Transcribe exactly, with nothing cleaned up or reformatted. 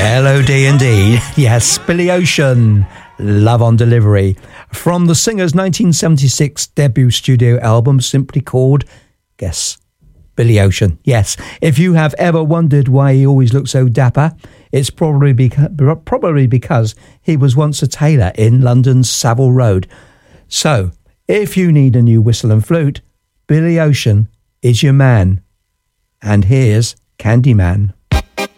Melody indeed. Yes, Billy Ocean, Love on Delivery. From the singer's nineteen seventy-six debut studio album, simply called, guess, Billy Ocean. Yes, if you have ever wondered why he always looked so dapper, it's probably beca- probably because he was once a tailor in London's Savile Road. So, if you need a new whistle and flute, Billy Ocean is your man. And here's Candyman.